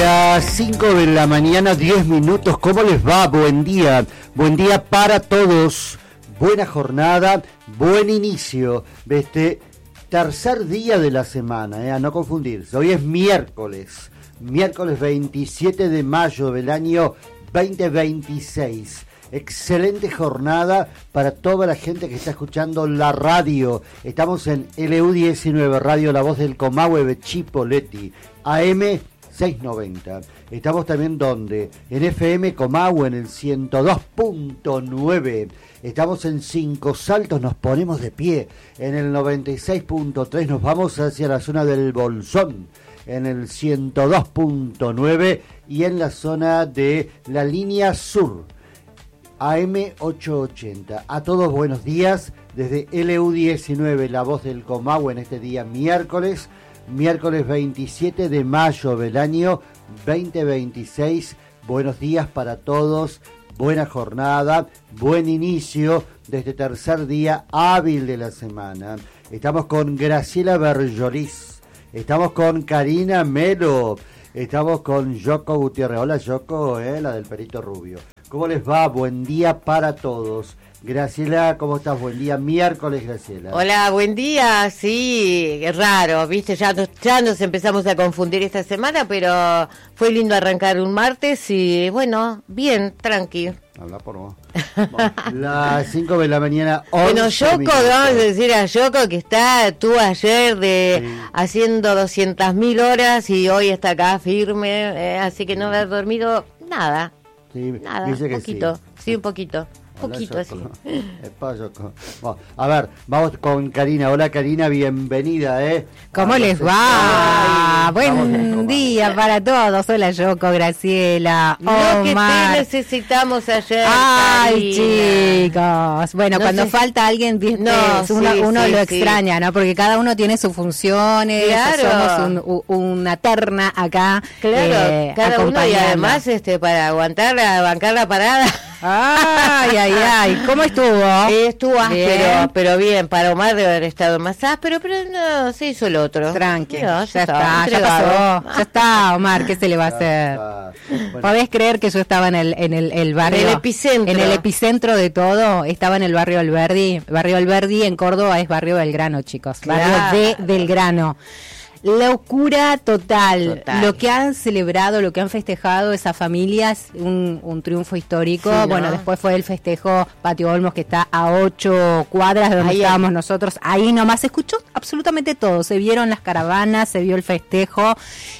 las 5 de la mañana, 10 minutos. ¿Cómo les va? Buen día para todos. Buena jornada, buen inicio de este tercer día de la semana, a no confundirse. Hoy es miércoles 27 de mayo del año 2026. Excelente jornada para toda la gente que está escuchando la radio. Estamos en LU19, Radio La Voz del Comahue de Chipoleti, AM 690. Estamos también donde en FM Comahue en el 102.9. Estamos en Cinco Saltos, nos ponemos de pie en el 96.3. Nos vamos hacia la zona del Bolsón en el 102.9 y en la zona de la línea sur AM 880. A todos buenos días desde LU19, La Voz del Comahue, en este día miércoles 27 de mayo del año 2026. Buenos días para todos, buena jornada, buen inicio de este tercer día hábil de la semana. Estamos con Graciela Berjolis, estamos con Karina Melo, estamos con Yoko Gutiérrez. Hola Yoko, la del Perito Rubio. ¿Cómo les va? Buen día para todos. Graciela, ¿cómo estás? Buen día, miércoles, Graciela. Hola, buen día. Sí, es raro, ¿viste? Ya nos empezamos a confundir esta semana, pero fue lindo arrancar un martes y, bueno, bien, tranqui. Habla por vos. Bueno, las 5 de la mañana, 11 Bueno, Yoko, minutos. vamos a decir a Yoko que estuvo ayer haciendo 200.000 horas y hoy está acá firme, así que no haber dormido nada. Sí, Nada, dice un que poquito, sí, un poquito. Poquito así. Bueno, a ver, vamos con Karina. Hola Karina, bienvenida, ¿Cómo les va? Buen día para todos. Hola Yoko, Graciela, Lo que Omar. te necesitamos ayer. Ay, Karina. chicos. Bueno, No cuando sé. falta alguien, ¿viste? No, uno sí, lo sí. extraña, ¿no? Porque cada uno tiene sus funciones. Claro. Somos una terna acá. Claro, cada uno y acompañando. además para bancar la parada. Ay. ¿Cómo estuvo? Estuvo áspero, Bien. pero bien. Para Omar debe haber estado más áspero, pero no, se hizo el otro. Tranqui, No, ya está, ya entregado. pasó. Ya está, Omar, ¿qué se le va a hacer? Bueno, ¿Podés creer que yo estaba en el barrio? En el epicentro. En el epicentro de todo. Estaba en el barrio Alberdi. Barrio Alberdi en Córdoba es barrio Belgrano, chicos. Claro. Barrio de Belgrano. Locura total. Total. Lo que han celebrado, lo que han festejado esas familias, un triunfo histórico. Sí, ¿no? Bueno, después fue el festejo Patio Olmos, que está a 8 cuadras de donde Ahí, estábamos nosotros. Ahí nomás se escuchó absolutamente todo. Se vieron las caravanas, se vio el festejo,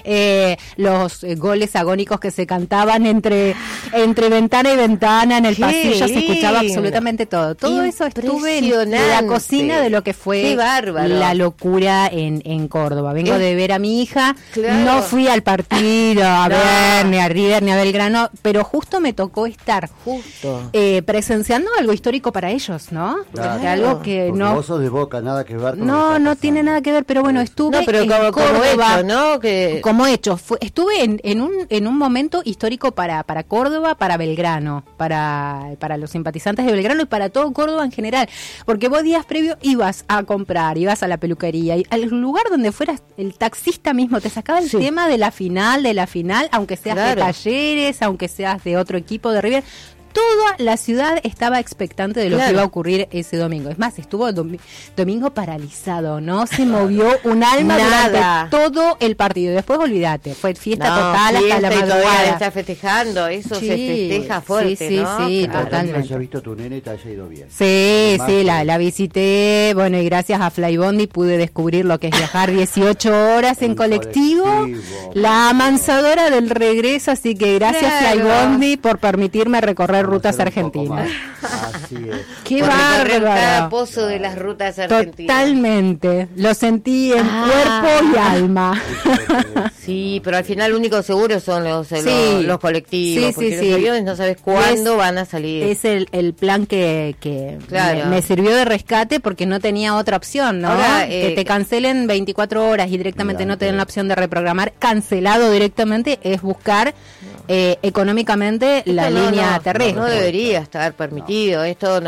los goles agónicos que se cantaban entre ventana y ventana en el Qué pasillo. Se escuchaba lindo. absolutamente todo. Todo eso estuve en la Impresionante. cocina de lo que fue Qué bárbaro. la locura en Córdoba. Vengo de ver a mi hija, Claro. no fui al partido a No. ver ni a River ni a Belgrano, pero justo me tocó estar Justo. presenciando algo histórico para ellos, ¿no? Claro. Porque algo que porque no vos sos de Boca, nada que ver con lo que no está tiene pasando. nada que ver, pero bueno, estuve No, pero en como Córdoba, hecho, ¿no? Que como hecho, estuve en un momento histórico para Córdoba, para Belgrano, para los simpatizantes de Belgrano y para todo Córdoba en general, porque vos días previos ibas a comprar, ibas a la peluquería y al lugar donde fueras, el taxista mismo te sacaba el Sí. tema de la final, aunque seas de Claro. Talleres, aunque seas de otro equipo de River. Toda la ciudad estaba expectante de lo Claro. que iba a ocurrir ese domingo. Es más, estuvo domingo paralizado, no se movió un alma Nada. durante todo el partido. Después olvídate, fue fiesta no, total hasta fiesta la y todavía madrugada. está festejando, eso Sí, se festeja fuerte, sí, ¿no? sí, Claro. totalmente. Que haya visto tu nene y te haya ido bien. Sí, Más sí, que- la visité, bueno, y gracias a Flybondi pude descubrir lo que es viajar 18 horas en En colectivo, colectivo. la amansadora del regreso, así que gracias Claro. Flybondi por permitirme recorrer rutas Conocer un poco argentinas. más. Así es. Qué Por recorrer cada bárbaro. pozo de las rutas argentinas. Totalmente, lo sentí en Ah. cuerpo y alma. Sí, pero al final lo único seguro son los colectivos, Sí, porque sí, los sí. aviones no sabes cuándo Es- van a salir. Es el plan que Claro. me sirvió de rescate porque no tenía otra opción, ¿no? Ahora, que te cancelen 24 horas y directamente Mira, no te den la opción de reprogramar, cancelado directamente, es buscar económicamente la Esto no, línea no, terrestre. No debería estar permitido, esto no.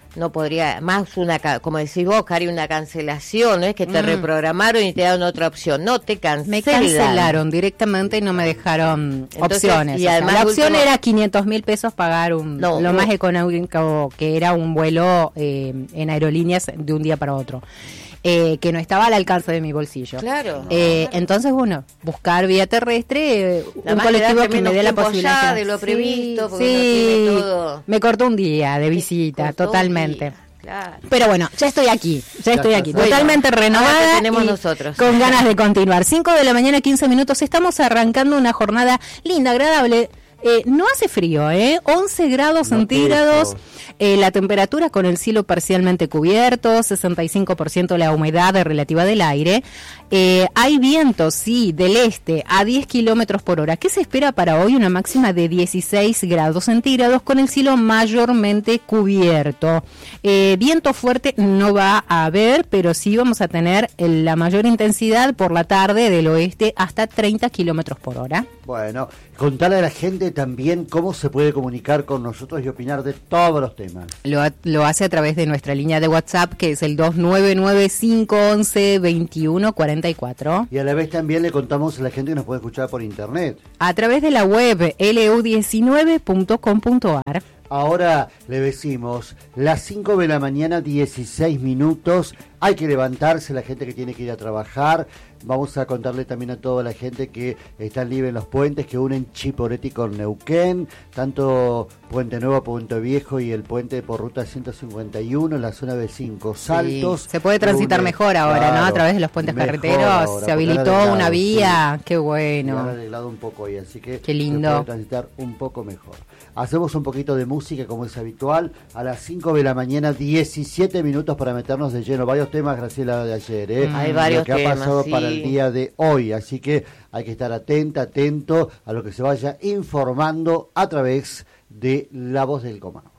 no podría, más como decís vos, Cari, una cancelación, no es que te reprogramaron y te dieron otra opción, no, te cancelan. Me cancelaron directamente y no me dejaron opciones. Y además la opción era 500.000 pesos pagar lo No. más económico, que era un vuelo en aerolíneas de un día para otro. Que no estaba al alcance de mi bolsillo. Claro. Entonces, bueno, buscar vía terrestre, un colectivo que me dé la posibilidad. De lo previsto, porque sí, no tiene todo. Me cortó un día de visita, totalmente. Claro. Pero bueno, ya estoy aquí, totalmente Bueno, renovada ahora te tenemos y nosotros. con ganas de continuar. 5 de la mañana, 15 minutos, estamos arrancando una jornada linda, agradable. No hace frío, 11 grados centígrados, la temperatura con el cielo parcialmente cubierto, 65% la humedad relativa del aire. Hay viento, sí, del este a 10 kilómetros por hora. ¿Qué se espera para hoy? Una máxima de 16 grados centígrados con el cielo mayormente cubierto. Viento fuerte no va a haber, pero sí vamos a tener la mayor intensidad por la tarde del oeste hasta 30 kilómetros por hora. Bueno, contarle a la gente también cómo se puede comunicar con nosotros y opinar de todos los temas. Lo hace a través de nuestra línea de WhatsApp, que es el 299-511-2144. Y a la vez también le contamos a la gente que nos puede escuchar por internet. A través de la web lu19.com.ar. Ahora le decimos, las 5 de la mañana, 16 minutos, hay que levantarse, la gente que tiene que ir a trabajar. Vamos a contarle también a toda la gente que están libres en los puentes que unen Chipoleti con Neuquén, tanto Puente Nuevo, Puente Viejo y el puente por ruta 151 en la zona de Cinco Saltos. Sí, se puede transitar mejor ahora, claro, ¿no? A través de los puentes carreteros, ahora, se habilitó una vía, sí. Qué Y bueno. han arreglado un poco ahí, así que qué lindo. se puede transitar un poco mejor. Hacemos un poquito de música como es habitual, a las 5 de la mañana, 17 minutos para meternos de lleno. Varios temas, Graciela, de ayer, Hay varios lo que temas, ha pasado sí. para el día de hoy, así que hay que estar atento a lo que se vaya informando a través de La Voz del Comano.